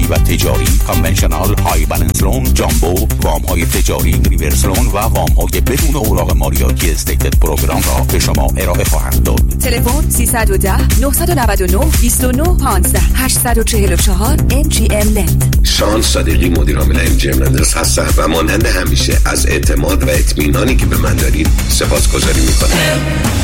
و تجاری، کانونشنال، های بالانس لون، جامبو، وام‌های تجاری، ریورس لون و وام‌های بدون اوراق مالیاتی استیتد پروگرام را به شما ارائه خواهند داد. تلفن 310 999 29 15 844 MGM Land. شان صادقی مدیر عامل MGM Land هستم و مانند همیشه از اعتماد و اطمینانی که به من دارید سپاسگزاری می‌کنم.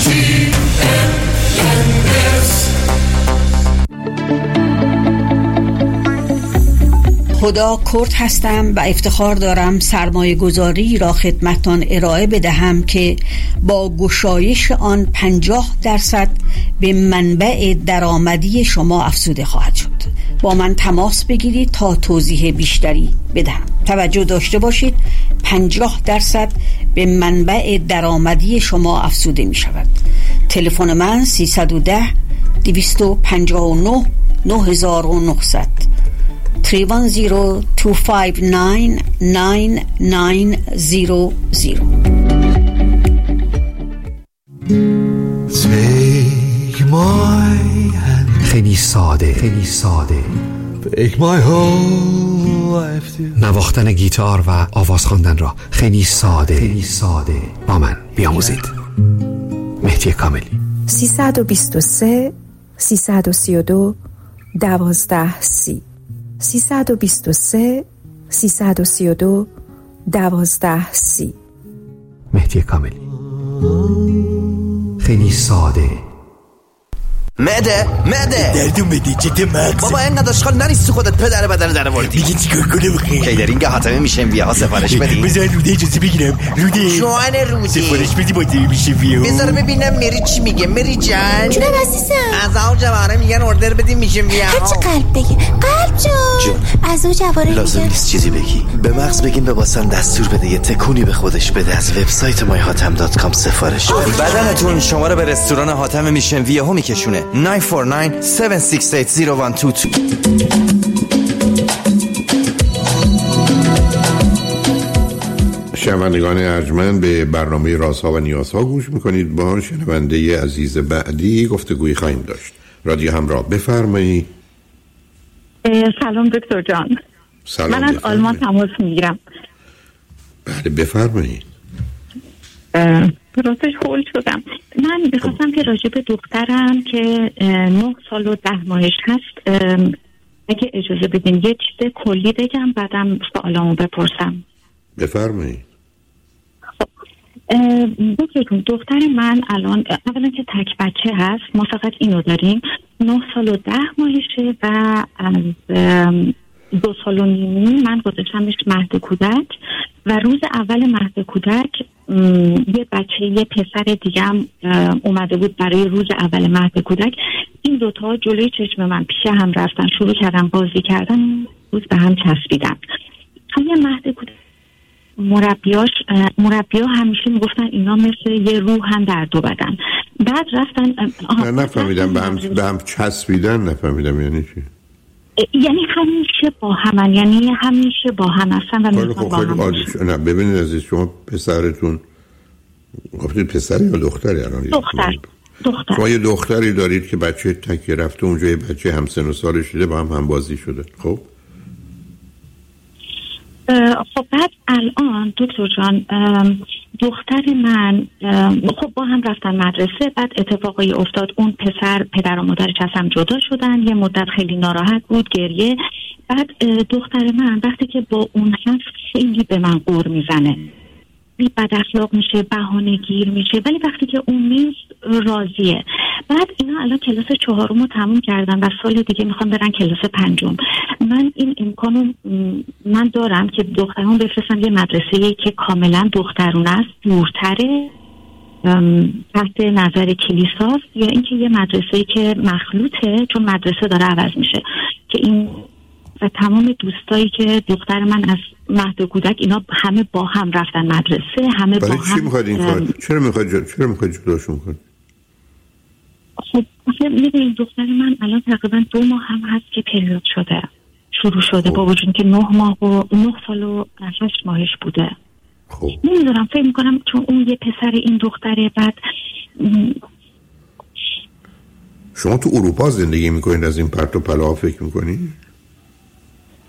خدا کرد هستم و افتخار دارم سرمایه گذاری را خدمتان ارائه بدهم که با گشایش آن 50% به منبع درآمدی شما افزوده خواهد شد. با من تماس بگیرید تا توضیح بیشتری بدهم. توجه داشته باشید 50% به منبع درآمدی شما افزوده می شود. تلفن من 310 259 9900 310-259-9900. خیلی ساده نواختن گیتار و آواز خواندن را خیلی ساده با من بیاموزید. مهدی کاملی. 323 332 1230 323 332 1230. مهدی کاملی. خیلی ساده. معده دردون بده چته مغز بابا اینقدر اشغال نریستی خودت پدر بدن در آوردی. میگه چیکار کنم بخیر کیدرینگ حاتمی میشه ویاها سفارش بدی. بذار روده اجازه بگیرم. روده جوان روده سفارش بدی با دیگه میشه ویاها. بذار ببینم میری چی میگه. میری جان جونم عزیزم از اون جواره میگن اوردر بدیم میشه ویاها. هرچی قلب بگه قلب جون از اون جواره لازم نیست چیزی بگی. به مغز بگیم به واسم دستور بده یه تکونی به خودش بده از وبسایت myhatam.com سفارش بده. بدنتون شما رو به رستوران حاتم میشن ویاها میکشونه. 949-768-0122. شنوندگان ارجمند به برنامه رازها و نیازها گوش میکنید. با شنونده عزیز بعدی گفتگویی خواهیم داشت. رادیو همراه، بفرمایید. سلام دکتر جان. سلام. من از آلمان تماس میگیرم. بله بفرمایید. راستش هول شدم. من میخواستم که راجع به دخترم که 9 سال و 10 ماهش هست اگه اجازه بدین یه چیز کلی بگم بعدم سوالامو بپرسم. بفرمایید. دختر من الان اولا که تک بچه هست، ما فقط اینو داریم. 9 سال و 10 ماهشه و از 2 سال و نیمی من گذاشتمش مهد کودک و روز اول مهد کودک یه پسر دیگه هم اومده بود برای روز اول مهد کودک. این دوتا جلوی چشم من پیش هم رفتن، شروع کردن بازی کردن، روز به هم چسبیدن. توی مهد کودک مربیا همیشه میگفتن اینا مثل یه روحن در دو بدن. بعد رفتن نفهمیدم به هم چسبیدن. نفهمیدم یعنی چی؟ یعنی همیشه با همن، یعنی همیشه با هم هستن و میخوان با هم باشن. نه ببینید عزیز، شما پسرتون گفتید پسری یا دختری الان؟ دختر. شما یه دختری دارید که بچه تکی رفته اونجا، یه بچه همسن و سالش دیده، با هم بازی شده. خب بعد الان دکتر جان دختر من خب با هم رفتن مدرسه. بعد اتفاقی افتاد، اون پدر و مادرش از هم جدا شدن. یه مدت خیلی ناراحت بود، گریه. بعد دختر من وقتی که با اون هست خیلی به من غر میزنه، بد اخلاق میشه، بهانه گیر میشه، ولی وقتی که اون نیست راضیه. بعد اینا الان کلاس 4 رو تموم کردن و سال دیگه میخوام برن کلاس 5. من این امکانو من دارم که دخترم بفرستم یه مدرسه‌ای که کاملا دخترونه است، دورتره، تحت نظر کلیساست، یا اینکه یه مدرسه‌ای که مخلوطه، چون مدرسه داره عوض میشه، که این و تمام دوستایی که دختر من از مهد کودک اینا همه با هم رفتن مدرسه، همه با هم. چی میخواد این کار؟ چرا میخواد جداشون کنی؟ خب میدونید دختر من الان تقریبا 2 ماه هم هست که پریود شروع شده. با وجود که 9 سال و 8 ماهش بوده. خب نمیدونم، فکر میکنم چون اون یه پسر این دختره. بعد شما تو اروپا زندگی میکنید، از این پرت و پلا فکر میکنید؟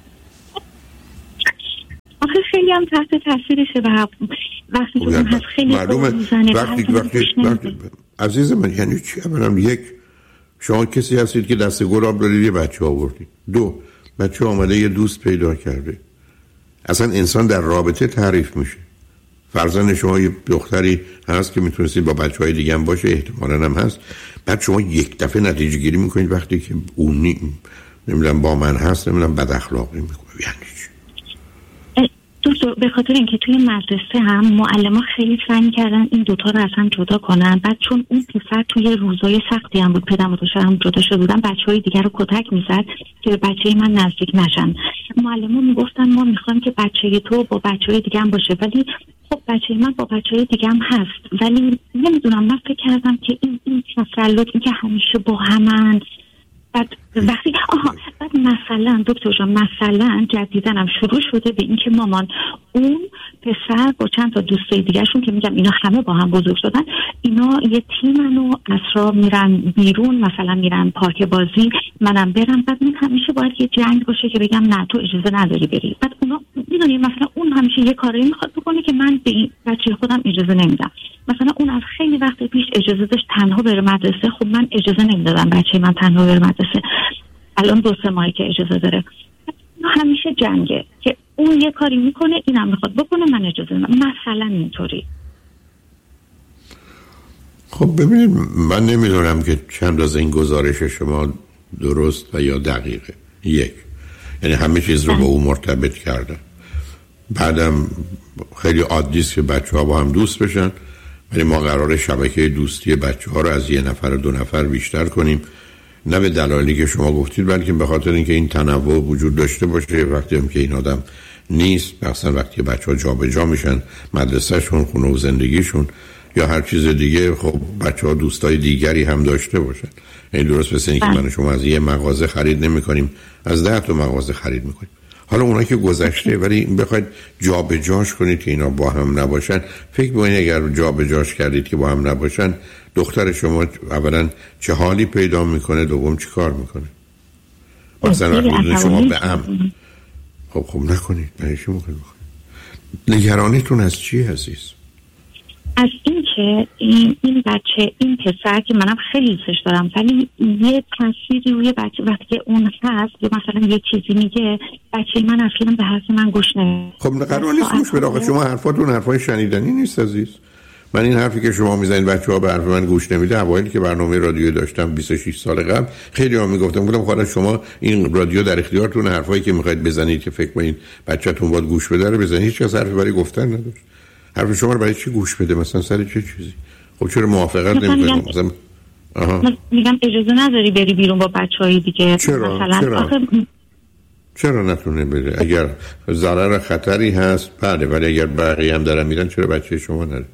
آخه خیلی هم تحت تاثیرشه و وقتی که اون هست خیلی وقتی عزیز من یعنی چی؟ اولا یک، شما کسی هستید که دست گل آب دارید یه بچه آوردید. دو، بچه آمده یه دوست پیدا کرده. اصلا انسان در رابطه تعریف میشه. فرزند شما یه دختری هست که میتونستید با بچهای دیگه هم باشه، احتمالاً هم هست. بعد شما یک دفعه نتیجه گیری میکنید وقتی که اون نمیدونم با من هست، نمیدونم بد اخلاقی میکنه. یعنی چی؟ دکتر به خاطر اینکه توی مدرسه هم معلم‌ها خیلی سعی کردن این دوتا رو اصلا جدا کنن. بعد چون اون پسر توی روزای سختی هم بود، پدر و مادرش جدا شده بودن، بچهای دیگر رو کتک میزد که بچه من نزدیک نشن. معلم‌ها میگفتن ما میخوایم که بچه تو با بچهای دیگه هم باشه، ولی خب بچه من با بچهای دیگه هم هست. ولی نمیدونم، من فکر کردم که این تسلط، این که همیشه با همن. بعد وقتی بعد مثلا دکتر جان، مثلا جدیدنم شروع شده به این که مامان اون پسر با چند تا دوستای دیگه‌شون که میگم اینا همه با هم بزرگ شدن، اینا یه تیمن و اسرا میرن بیرون، مثلا میرن پارک بازی، منم برم. بعد من همیشه باید یه جنگ باشه که بگم نه تو اجازه نداری بری. بعد اونا میدونی مثلا اون همیشه یه کاری میخواد بکنه که من به این بچه خودم اجازه نمیدم. مثلا اون از خیلی وقت پیش اجازه داشت تنها بره مدرسه، خب من اجازه نمیدادم بچه من تنها بره مدرسه. الان 2-3 ماهی که اجازه داره. همیشه جنگه که اون یه کاری میکنه اینم میخواد بکنه، من اجازه نمیدم. مثلا اینطوری. خب ببینید، من نمیدونم که چند از این گزارش شما درست و یا دقیقه. یک، یعنی همه چیز رو با اون مرتبط کردن. بعدم خیلی عادی است که بچه‌ها با هم دوست بشن، ولی ما قراره شبکه دوستی بچه‌ها رو از 1 نفر و 2 نفر بیشتر کنیم، نه به دلایلی که شما گفتید، بلکه به خاطر اینکه این تنوع وجود داشته باشه. وقتی هم که این آدم نیست، مثلا وقتی بچه‌ها جابجا میشن، مدرسه‌شون، خونه و زندگیشون یا هر چیز دیگه، خب بچه‌ها دوستای دیگری هم داشته باشن. این درست مثل اینکه من شما از یه مغازه خرید نمی‌کنیم، از 10 تا مغازه خرید می‌کنیم. حالا اونایی که گذشته، ولی بخواید جابجاش کنید که اینا با هم نباشن، فکر بکنید اگر جابجاش کردید که با هم نباشن، دختر شما اولا چه حالی پیدا میکنه، دوم چی کار میکنه؟ مثلا وقتی شما به خب نکنید، برای چی میخواید بکنید؟ نگرانیتون از چی عزیز؟ از این که این بچه، این پسر که منم خیلی دوستش دارم، ولی یه تأثیری روی بچه وقتی که اون هست یا مثلا یه چیزی میگه، بچه من اصلا به حرف من گوش نمیده. خب قرار نیست گوش بده. آقا شما حرفاتون حرفای شنیدنی نیست عزیز. من این حرفی که شما میزنید بچه‌ها به حرف من گوش نمیده، اوایلی که برنامه رادیو داشتم 26 سال قبل، خیلی ها میگفتم خدا شما این رادیو در اختیارتون، حرفایی که میخواید بزنید که فکر کنید بچه‌تون باید گوش بده رو بزنید. هیچ کس حرفی برای گفتن نداشت. حرف شما رو برای چی گوش بده؟ مثلا سر چه چیزی؟ خب چرا موافقت نمی‌کنید؟ مثلا میگم اجازه نداری بری بیرون با بچه‌های دیگه. چرا نتونه بره؟ اگر ضرر خطری هست بله، ولی اگر بقیه هم دارن میرن، چرا بچه شما نره؟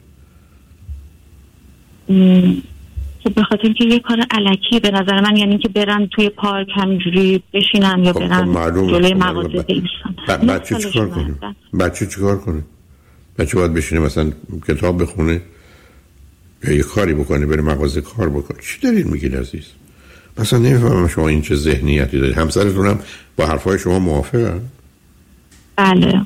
خب به خاطر اینکه یه کار الکی به نظر من، یعنی که برن توی پارک همینجوری بشینن یا برن جلوی مغازه بایستن. بچه چیکار کنه؟ بچه باید بشینه مثلا کتاب بخونه یا یه کاری بکنه، بره مغازه کار بکنه. چی دارین میگید عزیز؟ مثلا نمیفهمم شما این چه ذهنیتی دارید. همسرتون هم با حرفای شما موافقه؟ بله.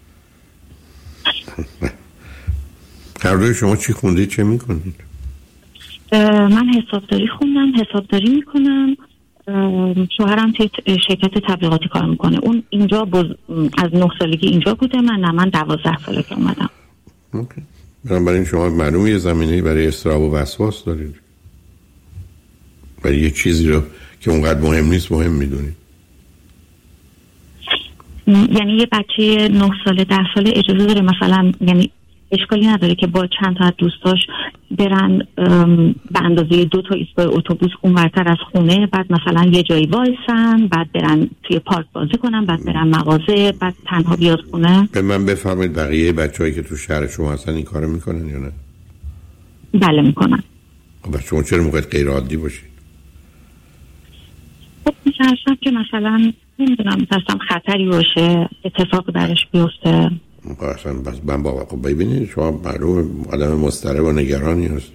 هر دوی شما چی خوندید، چه میکنید؟ من حسابداری خوندم، حسابداری میکنم. شوهرم توی شرکت تبلیغاتی کار میکنه. اون اینجا از 9 سالگی اینجا بوده، من 12 ساله که اومدم. اوکی. بنابراین شما معلومه یه زمینه‌ای برای اضطراب و وسواس دارید. برای یه چیزی رو که اونقدر مهم نیست مهم میدونید. یعنی یه بچه 9 ساله 10 ساله اجازه داره مثلا، یعنی اشکالی نداره که با چند تا از دوستاش برن به اندازه 2 تا ایستگاه اتوبوس اونورتر از خونه، بعد مثلا یه جایی وایسن، بعد برن توی پارک بازی کنن، بعد برن مغازه، بعد تنها بیاد خونه. به من بفرمایید بقیه بچه‌هایی که تو شهر شما هستن این کارو میکنن یا نه؟ بله میکنن. خب شما چرا موقع غیر عادی باشید؟ خب می‌ترسم که مثلا نمیدونم مثلا خطری باشه، اتفاق درش بیفته. اصلا بس من بابا خب ببینید شما معلوم آدم مضطرب و نگرانی هستید،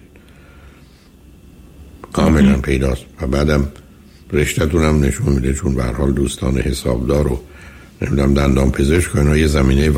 کاملا پیداست. و بعدم رشته‌تون هم نشون میده، چون به هر حال دوستان حسابدار و نمیدونم دندان پزشک و اینا یه زمینه